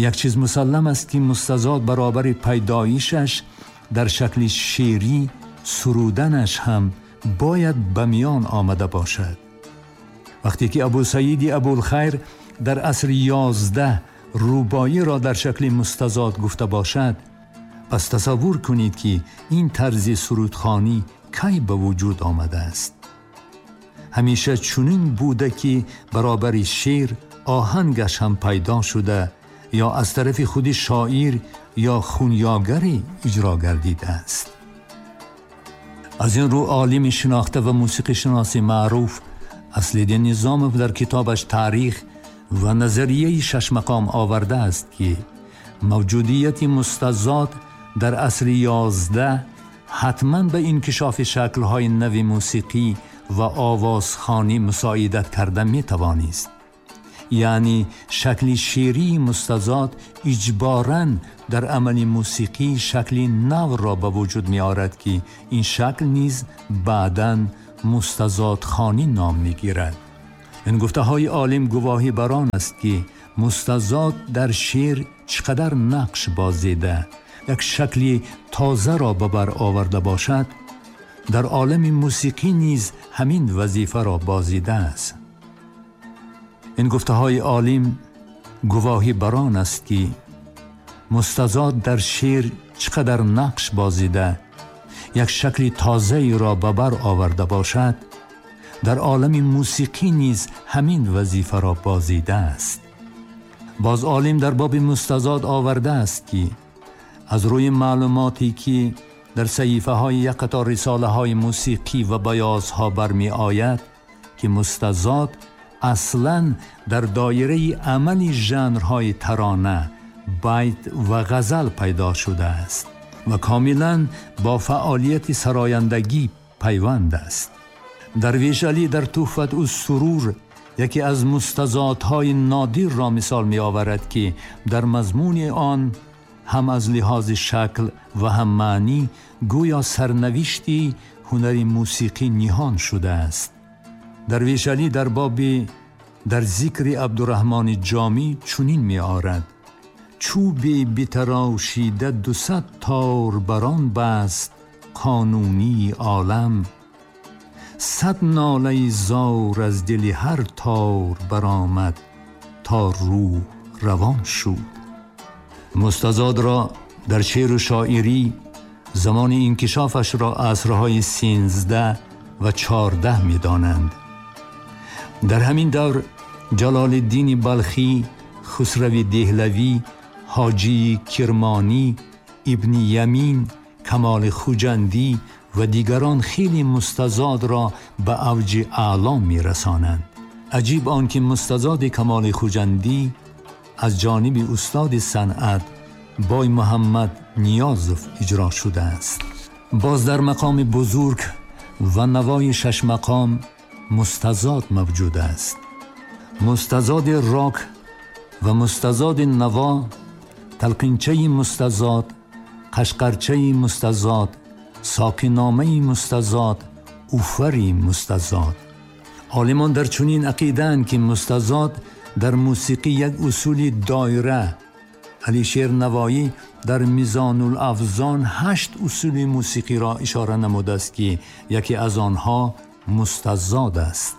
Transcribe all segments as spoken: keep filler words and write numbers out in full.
یک چیز مسلم است که مستزاد برابر پیدایشش در شکل شعری، سرودنش هم باید به میان آمده باشد. وقتی که ابو سعید ابوالخیر در عصر یازده روبایی را در شکل مستزاد گفته باشد، پس تصور کنید که این طرز سرودخوانی کی به وجود آمده است. همیشه چنین بوده که برابر شعر آهنگش هم پیدا شده یا از طرف خود شاعر یا خونیاگری اجرا گردیده است. از این رو عالم شناخته و موسیقی شناس معروف اصل‌الدین نظامов در کتابش تاریخ و نظریه شش مقام آورده است که موجودیت مستزاد در عصر یازده حتماً به انکشاف شکل‌های نو موسیقی و آوازخوانی مساعدت کرده می توانست. یعنی شکل شعری مستزاد اجباراً در عمل موسیقی شکل نو را به وجود می آورد که این شکل نیز بعداً مستزاد خوانی نام می گیرد. این گفته های عالم گواهی بر آن است که مستزاد در شعر چقدر نقش بازیده، یک شکل تازه را به بر آورده باشد، در عالم موسیقی نیز همین وظیفه را بازیده است. این گفته های عالم گواهی بر آن است که مستزاد در شعر چقدر نقش بازیده، یک شکل تازه را به بر آورده باشد، در عالم موسیقی نیز همین وظیفه را بازیده است. باز عالم در باب مستزاد آورده است که از روی معلوماتی که در صحیفه های یک قطار رساله های موسیقی و بیازها برمی آید که مستزاد اصلاً در دایره عملی ژانرهای ترانه، بیت و غزل پیدا شده است و کاملاً با فعالیت سرایندگی پیوند است. درویش علی در تحفة السرور یکی از مستزادهای نادر را مثال می آورد که در مضمون آن هم از لحاظ شکل و هم معنی گویا سرنوشتی هنر موسیقی نهان شده است. درویش علی در باب در ذکر عبدالرحمن جامی چنین می آورد: چوبی بتراشیده دو صد تار بران بست قانونی عالم، صد ناله زار از دل هر تار برآمد تا روح روان شد. مستزاد را در شعر و شاعری زمان انکشافش را عصرهای سیزده و چهارده می دانند. در همین دور جلال الدین بلخی، خسرو دهلوی، حاجی کرمانی، ابن یمین، کمال خوجندی و دیگران خیلی مستزاد را به اوج اعلا می رسانند. عجیب آن که مستزاد کمال خوجندی از جانب استاد صنعت بای محمد نیازف اجرا شده است. باز در مقام بزرگ و نوای شش مقام مستزاد موجود است. مستزاد راک و مستزاد نوا، تلقینچه مستزاد، قشقرچه مستزاد، ساکنامه مستزاد، اوفری مستزاد. عالمان در چنین عقیده‌اند که مستزاد در موسیقی یک اصول دایره. علی شیر نوایی در میزان الافزان هشت اصول موسیقی را اشاره نموده است که یکی از آنها مستزاد است.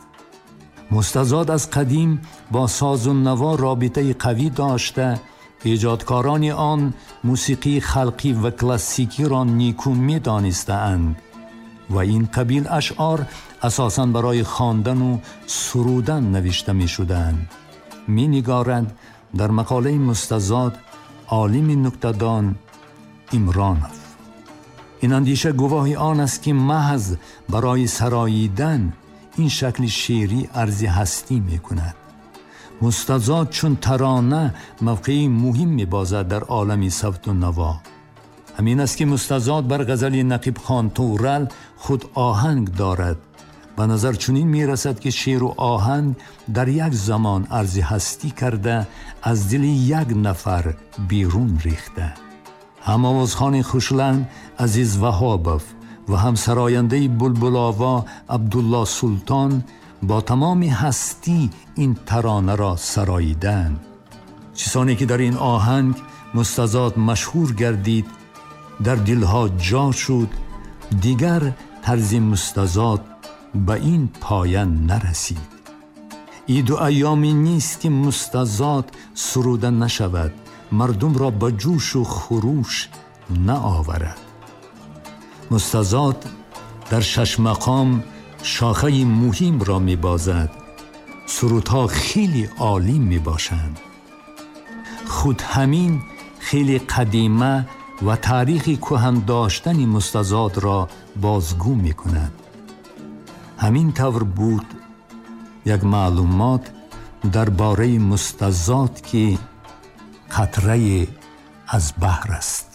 مستزاد از قدیم با ساز و نوا رابطه قوی داشته، ایجادکاران آن موسیقی خلقی و کلاسیکی را نیکو می دانستند و این قبیل اشعار اساساً برای خواندن و سرودن نوشته می شدند. می نگارند در مقاله مستزاد عالم نکته‌دان عمرانوف. این اندیشه گواهی آن است که محض برای سراییدن این شکل شعری ارزی هستی می کند. مستزاد چون ترانه موقعی مهم می بازد در عالم صوت و نوا. همین است که مستزاد بر غزل نقیب خان تورل خود آهنگ دارد. به نظر چنین می رسد که شعر و آهنگ در یک زمان ارزی هستی کرده از دل یک نفر بیرون ریخته. هم آوازخوان خوشلنگ عزیز وهابوف و هم سراینده بلبل‌آوا عبدالله سلطان با تمام هستی این ترانه را سراییدند. چیزانی که در این آهنگ مستزاد مشهور گردید در دلها جا شد، دیگر طرز مستزاد به این پایان نرسید. این دو ایامی نیست که مستزاد سروده نشود، مردم را به جوش و خروش نآورد. مستزاد در شش مقام شاخه مهم را می بازد. سرودها خیلی عالی می باشند. خود همین خیلی قدیمه و تاریخ کهن داشتن مستزاد را بازگو می کند. همین طور بود یک معلومات درباره مستزاد که قطره از بحر است.